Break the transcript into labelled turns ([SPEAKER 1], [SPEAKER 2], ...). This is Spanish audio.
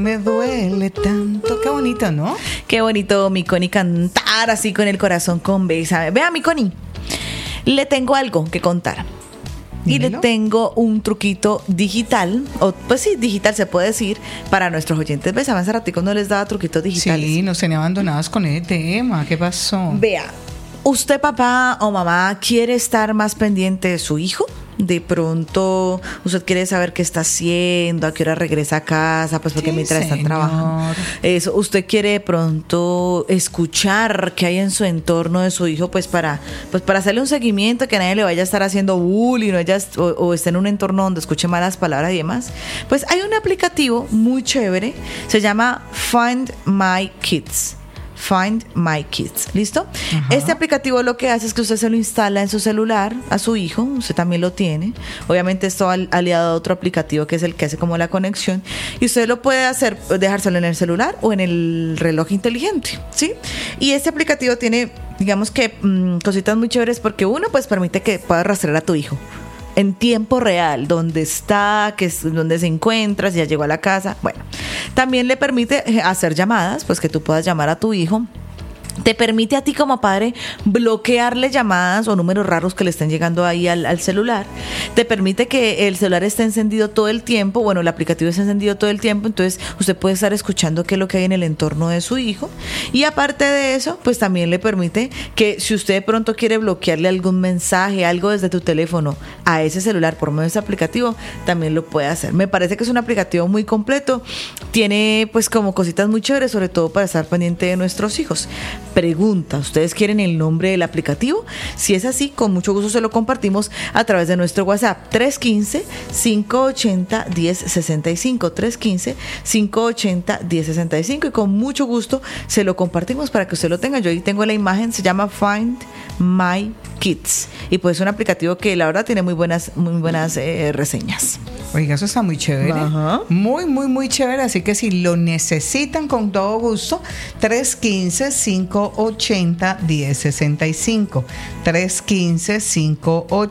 [SPEAKER 1] Me duele tanto. Qué bonito, ¿no?
[SPEAKER 2] Qué bonito, mi Connie, cantar así con el corazón con B. ¿Sabe? Vea, mi Connie, le tengo algo que contar. Y
[SPEAKER 1] Dímelo.
[SPEAKER 2] le tengo un truquito digital, o pues sí, digital se puede decir, para nuestros oyentes. ¿Ves? Hace ratico no les daba truquitos digitales.
[SPEAKER 1] Sí, nos tenía abandonadas con ese tema. ¿Qué pasó?
[SPEAKER 2] Vea, ¿usted, papá o mamá, quiere estar más pendiente de su hijo? De pronto usted quiere saber qué está haciendo, a qué hora regresa a casa, pues porque
[SPEAKER 1] Sí,
[SPEAKER 2] mientras está
[SPEAKER 1] señor.
[SPEAKER 2] trabajando. Eso, usted quiere de pronto escuchar qué hay en su entorno de su hijo, pues para hacerle un seguimiento, que nadie le vaya a estar haciendo bullying o esté en un entorno donde escuche malas palabras y demás. Pues hay un aplicativo muy chévere, se llama Find My Kids. Find My Kids, ¿listo?
[SPEAKER 1] Ajá.
[SPEAKER 2] Este aplicativo lo que hace es que usted se lo instala en su celular a su hijo, usted también lo tiene. Obviamente esto aliado a otro aplicativo que es el que hace como la conexión, y usted lo puede hacer, dejárselo en el celular o en el reloj inteligente, ¿sí? Y este aplicativo tiene, digamos que cositas muy chéveres, porque uno pues permite que puedas rastrear a tu hijo en tiempo real, dónde está, dónde se encuentra, si ya llegó a la casa. Bueno, también le permite hacer llamadas, pues que tú puedas llamar a tu hijo. Te permite a ti como padre bloquearle llamadas o números raros que le estén llegando ahí al celular. Te permite que el celular esté encendido todo el tiempo. Bueno, el aplicativo está encendido todo el tiempo, entonces usted puede estar escuchando qué es lo que hay en el entorno de su hijo. Y aparte de eso, pues también le permite que si usted de pronto quiere bloquearle algún mensaje, algo desde tu teléfono a ese celular por medio de ese aplicativo, también lo puede hacer. Me parece que es un aplicativo muy completo. Tiene pues como cositas muy chéveres, sobre todo para estar pendiente de nuestros hijos. Pregunta, ¿ustedes quieren el nombre del aplicativo? Si es así, con mucho gusto se lo compartimos a través de nuestro WhatsApp 315-580-1065, 315-580-1065, y con mucho gusto se lo compartimos para que usted lo tenga. Yo ahí tengo la imagen, se llama Find My Kids, y pues es un aplicativo que la verdad tiene muy buenas reseñas.
[SPEAKER 1] Oiga, eso está muy chévere.
[SPEAKER 2] Ajá.
[SPEAKER 1] Muy, muy, muy chévere. Así que si lo necesitan, con todo gusto, 315-580-1065. 315-580.